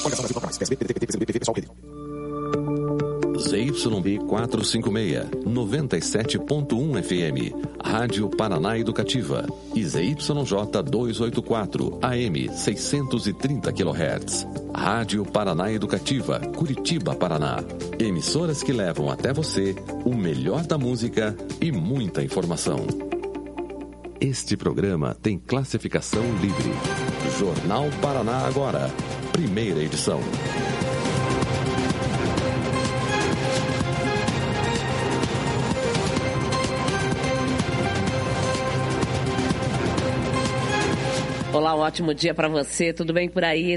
ZYB 456, 97.1 FM, Rádio Paraná Educativa. E ZYJ 284, AM 630 kHz. Rádio Paraná Educativa, Curitiba, Paraná. Emissoras que levam até você o melhor da música e muita informação. Este programa tem classificação livre. Jornal Paraná Agora, primeira edição. Olá, um ótimo dia para você, tudo bem por aí?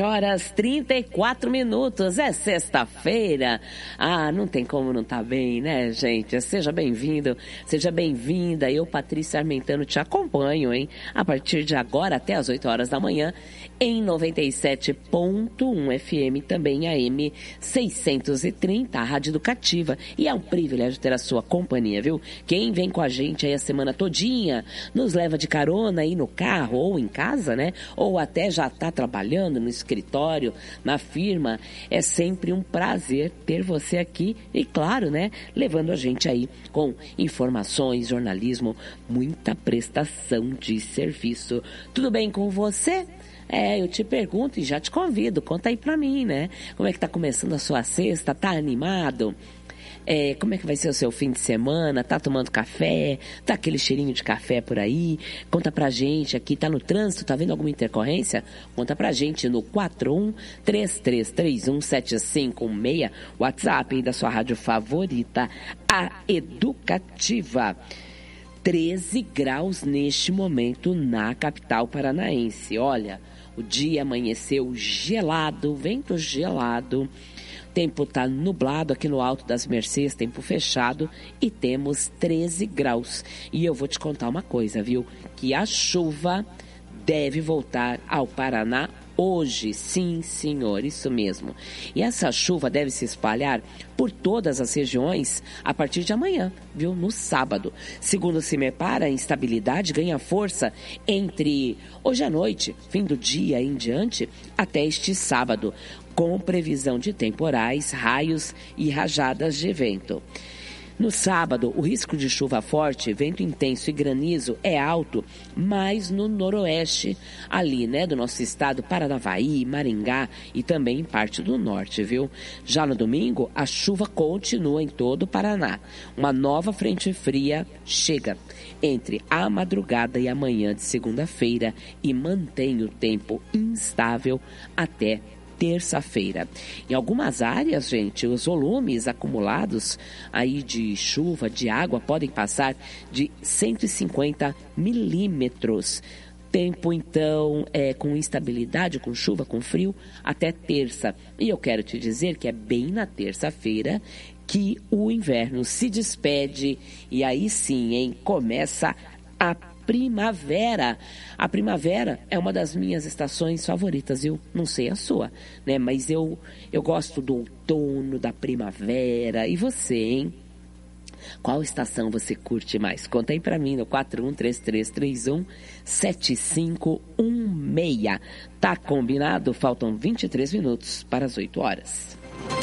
7h34, é sexta-feira. Não tem como não estar bem, né, gente? Seja bem-vindo, seja bem-vinda. Eu, Patrícia Armentano, te acompanho, hein? A partir de agora até as 8 horas da manhã, em 97.1 FM, também AM 630, a Rádio Educativa. E é um privilégio ter a sua companhia, viu? Quem vem com a gente aí a semana todinha, nos leva de carona aí no carro ou em casa, né? Ou até já está trabalhando no escritório, na firma. É sempre um prazer ter você aqui e, claro, né? Levando a gente aí com informações, jornalismo, muita prestação de serviço. Tudo bem com você? Eu te pergunto e já te convido, conta aí pra mim, né? Como é que tá começando a sua sexta? Tá animado? Como é que vai ser o seu fim de semana? Tá tomando café? Tá aquele cheirinho de café por aí? Conta pra gente aqui, tá no trânsito, tá vendo alguma intercorrência? Conta pra gente no 4133317516, WhatsApp aí da sua rádio favorita, a Educativa. 13 graus neste momento na capital paranaense. Olha, o dia amanheceu gelado, vento gelado. O tempo está nublado aqui no Alto das Mercês, tempo fechado, e temos 13 graus. E eu vou te contar uma coisa, viu? Que a chuva deve voltar ao Paraná hoje. Sim, senhor, isso mesmo. E essa chuva deve se espalhar por todas as regiões a partir de amanhã, viu? No sábado. Segundo o CIMEPAR, a instabilidade ganha força entre hoje à noite, fim do dia em diante, até este sábado, com previsão de temporais, raios e rajadas de vento. No sábado, o risco de chuva forte, vento intenso e granizo é alto, mas no noroeste, ali, né, do nosso estado, Paranavaí, Maringá e também em parte do norte, viu? Já no domingo, a chuva continua em todo o Paraná. Uma nova frente fria chega entre a madrugada e a manhã de segunda-feira e mantém o tempo instável até terça-feira. Em algumas áreas, gente, os volumes acumulados aí de chuva, de água, podem passar de 150 milímetros. Tempo, então, com instabilidade, com chuva, com frio, até terça. E eu quero te dizer que é bem na terça-feira que o inverno se despede e aí sim, hein, começa a primavera. A primavera é uma das minhas estações favoritas, viu? Não sei a sua, né? Mas eu gosto do outono, da primavera. E você, hein? Qual estação você curte mais? Conta aí pra mim no 4133317516. Tá combinado? Faltam 23 minutos para as 8 horas.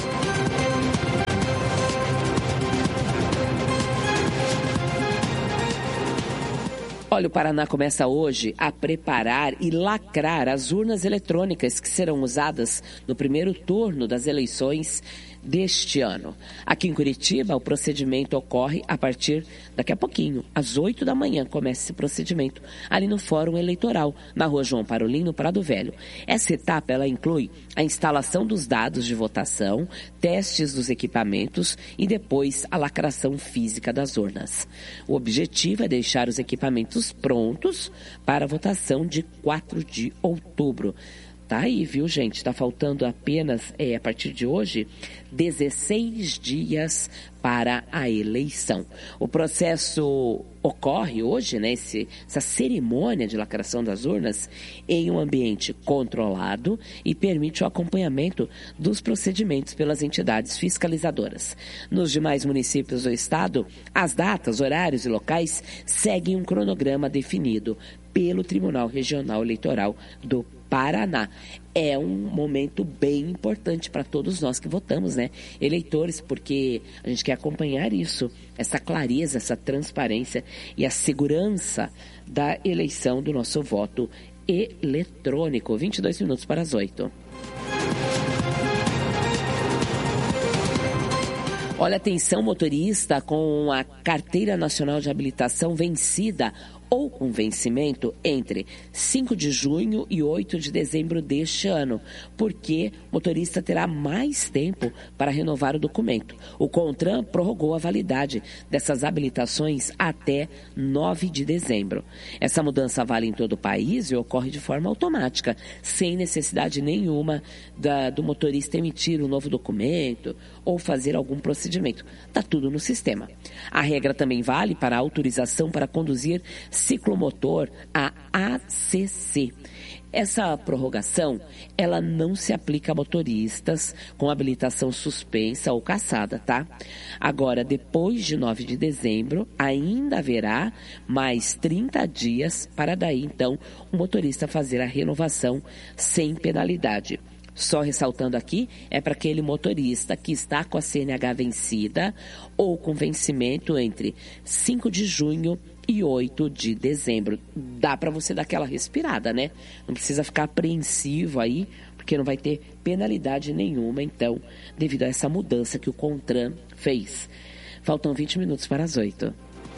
Olha, o Paraná começa hoje a preparar e lacrar as urnas eletrônicas que serão usadas no primeiro turno das eleições deste ano. Aqui em Curitiba, o procedimento ocorre a partir daqui a pouquinho, às 8 da manhã, começa esse procedimento, ali no Fórum Eleitoral, na Rua João Parolim, no Prado Velho. Essa etapa, ela inclui a instalação dos dados de votação, testes dos equipamentos e depois a lacração física das urnas. O objetivo é deixar os equipamentos prontos para a votação de 4 de outubro. Tá aí, viu, gente? Tá faltando apenas, a partir de hoje, 16 dias para a eleição. O processo ocorre hoje, né, essa cerimônia de lacração das urnas, em um ambiente controlado e permite o acompanhamento dos procedimentos pelas entidades fiscalizadoras. Nos demais municípios do estado, as datas, horários e locais seguem um cronograma definido pelo Tribunal Regional Eleitoral do Paraná. é um momento bem importante para todos nós que votamos, né? Eleitores, porque a gente quer acompanhar isso, essa clareza, essa transparência e a segurança da eleição do nosso voto eletrônico. 22 minutos para as 8. Olha, atenção, motorista com a Carteira Nacional de Habilitação vencida ou com vencimento entre 5 de junho e 8 de dezembro deste ano, porque o motorista terá mais tempo para renovar o documento. O CONTRAN prorrogou a validade dessas habilitações até 9 de dezembro. Essa mudança vale em todo o país e ocorre de forma automática, sem necessidade nenhuma do motorista emitir um novo documento ou fazer algum procedimento. Está tudo no sistema. A regra também vale para a autorização para conduzir ciclomotor, a ACC. Essa prorrogação, ela não se aplica a motoristas com habilitação suspensa ou cassada, tá? Agora, depois de 9 de dezembro, ainda haverá mais 30 dias para daí, então, o motorista fazer a renovação sem penalidade. Só ressaltando aqui, é para aquele motorista que está com a CNH vencida ou com vencimento entre 5 de junho e 8 de dezembro. Dá para você dar aquela respirada, né? Não precisa ficar apreensivo aí, porque não vai ter penalidade nenhuma, então, devido a essa mudança que o CONTRAN fez. Faltam 20 minutos para as 8.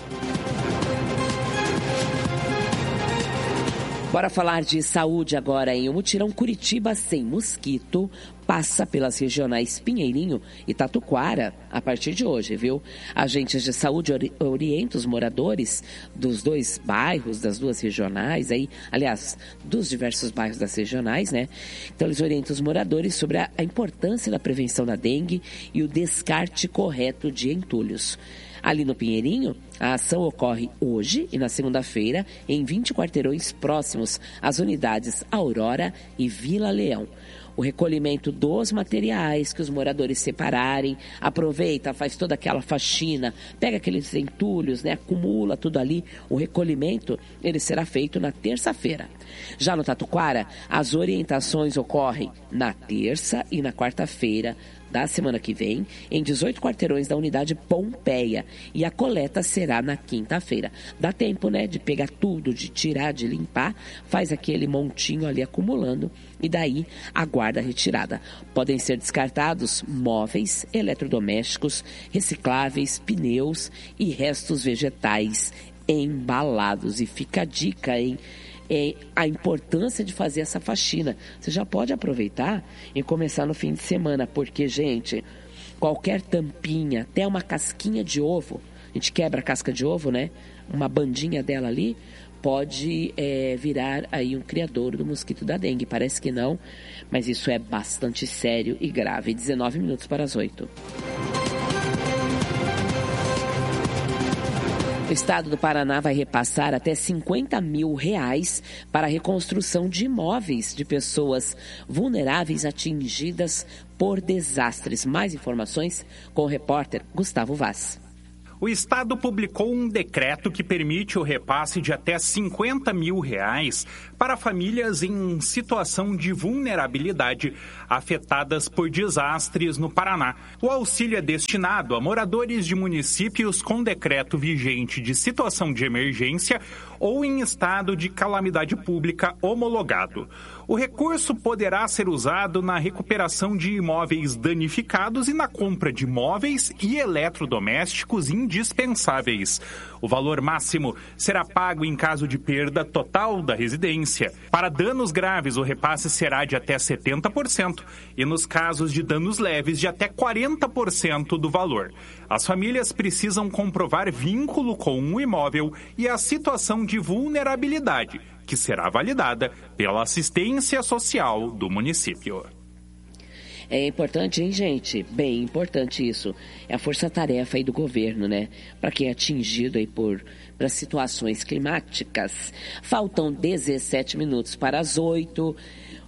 Bora falar de saúde agora, hein? O mutirão Curitiba Sem Mosquito passa pelas regionais Pinheirinho e Tatuquara a partir de hoje, viu? Agentes de saúde orientam os moradores dos dois bairros, das duas regionais, aí, aliás, dos diversos bairros das regionais, né? Então, eles orientam os moradores sobre a importância da prevenção da dengue e o descarte correto de entulhos. Ali no Pinheirinho, a ação ocorre hoje e na segunda-feira em 20 quarteirões próximos às unidades Aurora e Vila Leão. O recolhimento dos materiais que os moradores separarem, aproveita, faz toda aquela faxina, pega aqueles entulhos, né, acumula tudo ali. O recolhimento, ele será feito na terça-feira. Já no Tatuquara, as orientações ocorrem na terça e na quarta-feira da semana que vem, em 18 quarteirões da unidade Pompeia, e a coleta será na quinta-feira. Dá tempo, né, de pegar tudo, de tirar, de limpar, faz aquele montinho ali acumulando e daí aguarda a retirada. Podem ser descartados móveis, eletrodomésticos, recicláveis, pneus e restos vegetais embalados. E fica a dica, hein? A importância de fazer essa faxina. Você já pode aproveitar e começar no fim de semana, porque, gente, qualquer tampinha, até uma casquinha de ovo, a gente quebra a casca de ovo, né? Uma bandinha dela ali, pode virar aí um criador do mosquito da dengue. Parece que não, mas isso é bastante sério e grave. 19 minutos para as 8. O estado do Paraná vai repassar até R$50 mil para a reconstrução de imóveis de pessoas vulneráveis atingidas por desastres. Mais informações com o repórter Gustavo Vaz. O Estado publicou um decreto que permite o repasse de até R$50 mil para famílias em situação de vulnerabilidade afetadas por desastres no Paraná. O auxílio é destinado a moradores de municípios com decreto vigente de situação de emergência ou em estado de calamidade pública homologado. O recurso poderá ser usado na recuperação de imóveis danificados e na compra de móveis e eletrodomésticos indispensáveis. O valor máximo será pago em caso de perda total da residência. Para danos graves, o repasse será de até 70% e nos casos de danos leves de até 40% do valor. As famílias precisam comprovar vínculo com o imóvel e a situação de vulnerabilidade, que será validada pela assistência social do município. É importante, hein, gente? Bem importante isso. É a força-tarefa aí do governo, né? Para quem é atingido aí por situações climáticas. Faltam 17 minutos para as 8.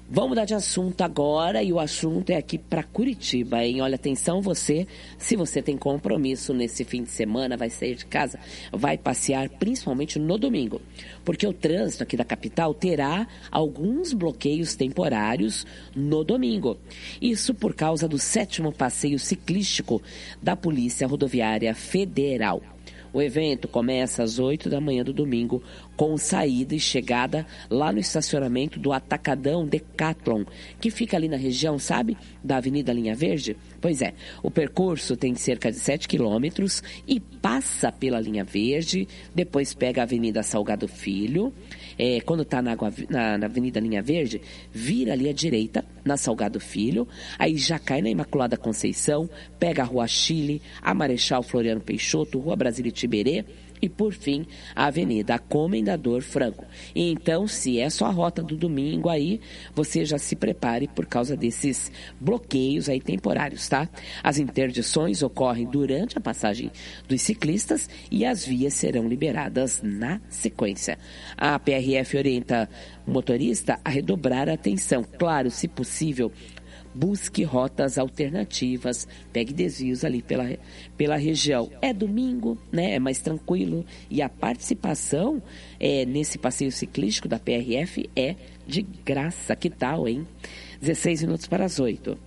Vamos mudar de assunto agora e o assunto é aqui para Curitiba, hein? Olha, atenção você, se você tem compromisso nesse fim de semana, vai sair de casa, vai passear principalmente no domingo, porque o trânsito aqui da capital terá alguns bloqueios temporários no domingo. Isso por causa do 7º passeio ciclístico da Polícia Rodoviária Federal. O evento começa às 8 da manhã do domingo, com saída e chegada lá no estacionamento do Atacadão Decathlon, que fica ali na região, sabe, da Avenida Linha Verde? Pois é, o percurso tem cerca de 7 quilômetros e passa pela Linha Verde, depois pega a Avenida Salgado Filho. Quando está na Avenida Linha Verde, vira ali à direita, na Salgado Filho, aí já cai na Imaculada Conceição, pega a Rua Chile, a Marechal Floriano Peixoto, Rua Brasília Tiberê, e, por fim, a Avenida Comendador Franco. E então, se é só a rota do domingo aí, você já se prepare por causa desses bloqueios aí temporários, tá? As interdições ocorrem durante a passagem dos ciclistas e as vias serão liberadas na sequência. A PRF orienta o motorista a redobrar a atenção. Claro, se possível, busque rotas alternativas, pegue desvios ali pela região. É domingo, né? É mais tranquilo e a participação nesse passeio ciclístico da PRF é de graça. Que tal, hein? 16 minutos para as 8.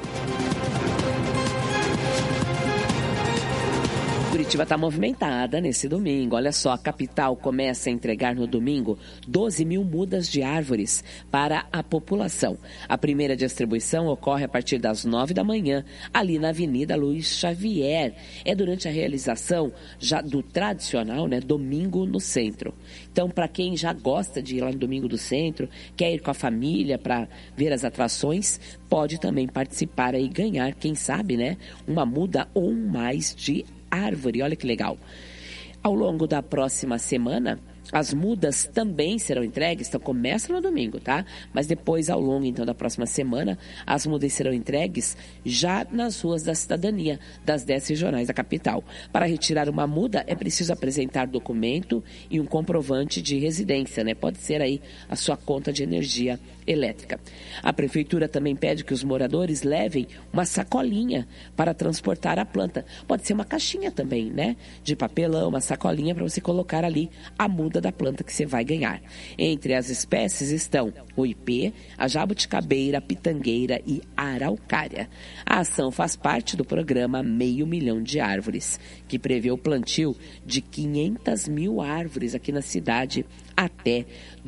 Curitiba está movimentada nesse domingo. Olha só, a capital começa a entregar no domingo 12 mil mudas de árvores para a população. A primeira distribuição ocorre a partir das 9 da manhã, ali na Avenida Luiz Xavier. É durante a realização já do tradicional, né, Domingo no Centro. Então, para quem já gosta de ir lá no Domingo do Centro, quer ir com a família para ver as atrações, pode também participar e ganhar, quem sabe, né, uma muda ou mais de árvore. Olha que legal. Ao longo da próxima semana, as mudas também serão entregues, então começa no domingo, tá? Mas depois, ao longo, então, da próxima semana, as mudas serão entregues já nas ruas da cidadania, das 10 regionais da capital. Para retirar uma muda, é preciso apresentar documento e um comprovante de residência, né? Pode ser aí a sua conta de energia elétrica. A prefeitura também pede que os moradores levem uma sacolinha para transportar a planta. Pode ser uma caixinha também, né? De papelão, uma sacolinha para você colocar ali a muda da planta que você vai ganhar. Entre as espécies estão o ipê, a jabuticabeira, a pitangueira e a araucária. A ação faz parte do programa Meio Milhão de Árvores, que prevê o plantio de 500 mil árvores aqui na cidade até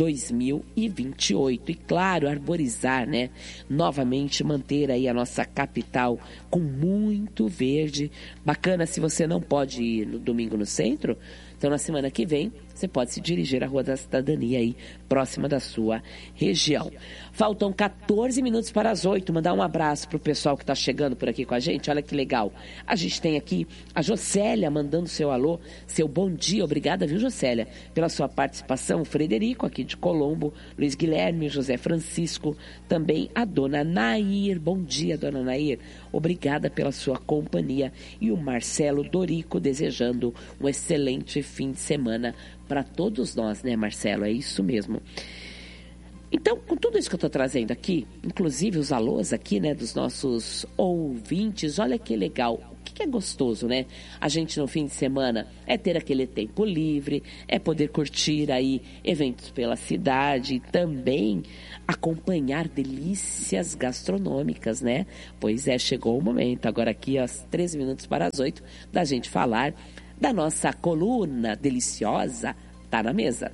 2028. E claro, arborizar, né? Novamente manter aí a nossa capital com muito verde. Bacana, se você não pode ir no domingo no centro, então na semana que vem você pode se dirigir à Rua da Cidadania aí, próxima da sua região. Faltam 14 minutos para as 8. Mandar um abraço para o pessoal que está chegando por aqui com a gente. Olha que legal. A gente tem aqui a Jocélia mandando seu alô, seu bom dia. Obrigada, viu, Jocélia, pela sua participação. O Frederico aqui de Colombo, Luiz Guilherme, José Francisco, também a dona Nair. Bom dia, dona Nair. Obrigada pela sua companhia. E o Marcelo Dorico desejando um excelente fim de semana para todos nós, né, Marcelo? É isso mesmo. Então, com tudo isso que eu estou trazendo aqui, inclusive os alôs aqui, né, dos nossos ouvintes, olha que legal. O que é gostoso, né? A gente no fim de semana é ter aquele tempo livre, é poder curtir aí eventos pela cidade e também acompanhar delícias gastronômicas, né? Pois é, chegou o momento, agora aqui às 13 minutos para as 8, da gente falar da nossa coluna deliciosa, Tá na Mesa.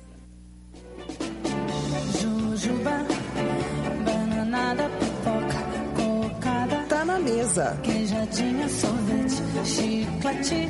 Jujuba, bananada, pipoca, cocada. Tá na mesa. Queijadinha, sorvete, chiclete.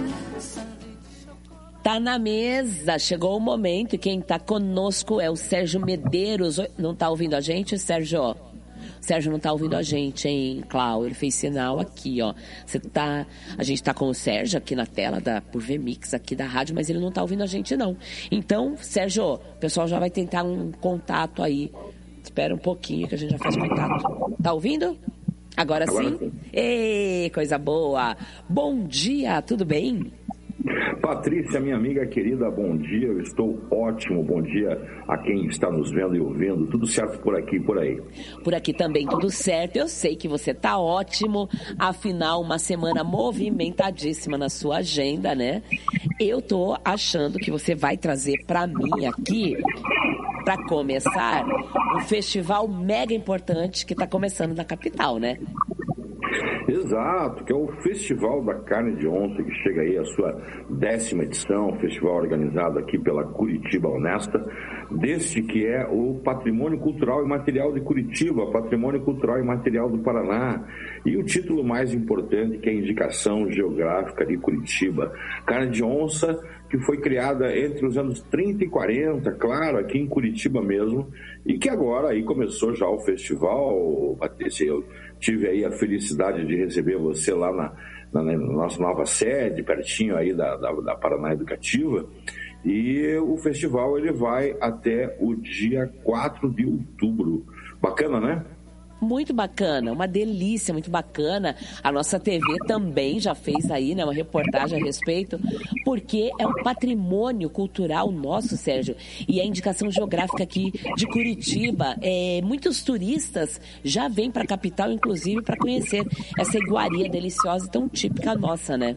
Tá na mesa, chegou o momento e quem tá conosco é o Sérgio Medeiros. Não tá ouvindo a gente, Sérgio? Sérgio não tá ouvindo a gente, hein, Cláudio? Ele fez sinal aqui, ó. A gente tá com o Sérgio aqui na tela por VMix aqui da rádio, mas ele não tá ouvindo a gente, não. Então, Sérgio, o pessoal já vai tentar um contato aí. Espera um pouquinho que a gente já faz contato. Tá ouvindo? Agora sim? Ei, coisa boa. Bom dia, tudo bem? Patrícia, minha amiga querida, bom dia, eu estou ótimo, bom dia a quem está nos vendo e ouvindo, tudo certo por aqui e por aí? Por aqui também tudo certo, eu sei que você está ótimo, afinal uma semana movimentadíssima na sua agenda, né? Eu tô achando que você vai trazer para mim aqui, para começar, um festival mega importante que está começando na capital, né? Exato, que é o Festival da Carne de Onça, que chega aí a sua 10ª edição, festival organizado aqui pela Curitiba Honesta, deste que é o Patrimônio Cultural e Material de Curitiba, Patrimônio Cultural e Material do Paraná, e o título mais importante, que é a Indicação Geográfica de Curitiba. Carne de Onça, que foi criada entre os anos 30 e 40, claro, aqui em Curitiba mesmo, e que agora aí começou já o festival. Patrícia, eu tive aí a felicidade de receber você lá na nossa nova sede, pertinho aí da Paraná Educativa, e o festival ele vai até o dia 4 de outubro. Bacana, né? Muito bacana, uma delícia, muito bacana. A nossa TV também já fez aí, né, uma reportagem a respeito, porque é um patrimônio cultural nosso, Sérgio, e a indicação geográfica aqui de Curitiba. Muitos turistas já vêm para a capital, inclusive, para conhecer essa iguaria deliciosa e tão típica nossa, né?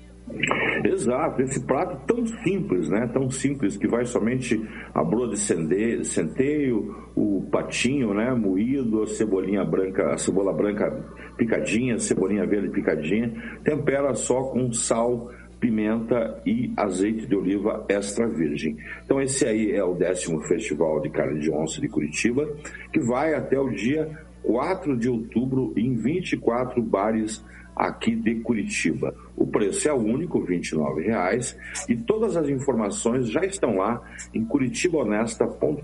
Exato, esse prato tão simples, né? Tão simples que vai somente a broa de centeio, o patinho, né? Moído, a cebola branca picadinha, cebolinha verde picadinha, tempera só com sal, pimenta e azeite de oliva extra virgem. Então esse aí é o 10º Festival de Carne de Onça de Curitiba, que vai até o dia 4 de outubro em 24 bares aqui de Curitiba. O preço é único, R$ 29,00, e todas as informações já estão lá em curitibaonesta.com.br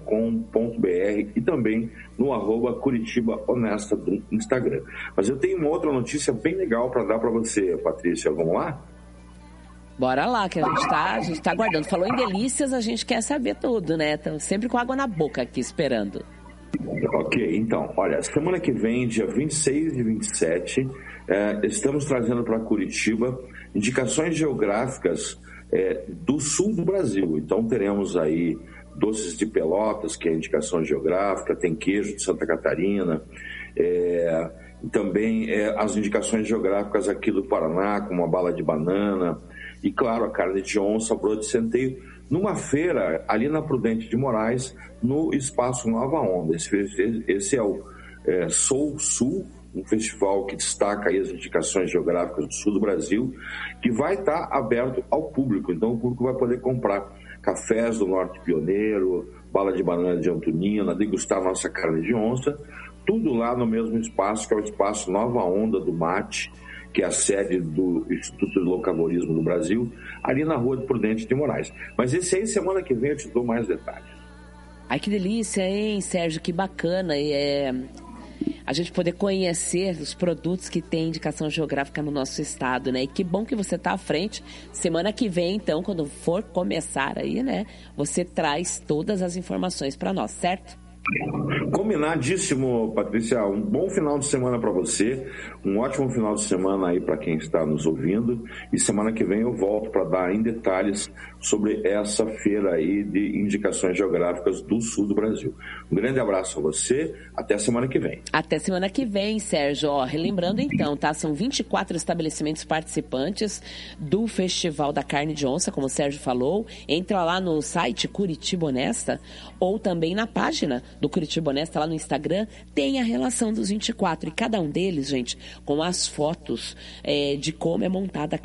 e também no @Curitiba Honesta do Instagram. Mas eu tenho uma outra notícia bem legal para dar para você, Patrícia. Vamos lá? Bora lá, que a gente tá aguardando. Falou em delícias, a gente quer saber tudo, né? Estamos sempre com água na boca aqui esperando. Ok, então, olha, semana que vem, dia 26 e 27, estamos trazendo para Curitiba indicações geográficas do sul do Brasil. Então teremos aí doces de Pelotas, que é a indicação geográfica, tem queijo de Santa Catarina, também as indicações geográficas aqui do Paraná, como a bala de banana, e claro, a carne de onça, broa de centeio, numa feira ali na Prudente de Moraes, no Espaço Nova Onda. Esse é o Sou Sul, um festival que destaca aí as indicações geográficas do sul do Brasil, que vai estar aberto ao público. Então o público vai poder comprar cafés do Norte Pioneiro, bala de banana de Antonina, degustar nossa carne de onça, tudo lá no mesmo espaço, que é o Espaço Nova Onda do Mate, que é a sede do Instituto de Locavorismo do Brasil, ali na Rua de Prudente de Moraes. Mas esse aí, semana que vem, eu te dou mais detalhes. Ai, que delícia, hein, Sérgio? Que bacana. A gente poder conhecer os produtos que tem indicação geográfica no nosso estado, né? E que bom que você está à frente. Semana que vem, então, quando for começar aí, né? Você traz todas as informações para nós, certo? Combinadíssimo, Patrícia. Um bom final de semana para você, um ótimo final de semana aí para quem está nos ouvindo, e semana que vem eu volto para dar em detalhes sobre essa feira aí de indicações geográficas do sul do Brasil. Um grande abraço a você, até semana que vem. Até semana que vem, Sérgio. Relembrando então, tá? São 24 estabelecimentos participantes do Festival da Carne de Onça, como o Sérgio falou. Entra lá no site Curitiba Honesta, ou também na página do Curitiba Honesta, lá no Instagram, tem a relação dos 24. E cada um deles, gente, com as fotos de como é montada a